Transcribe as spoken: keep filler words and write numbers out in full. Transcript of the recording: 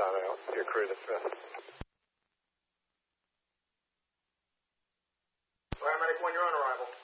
Tucson out, your crew the fifth. Paramedic one, you're on arrival.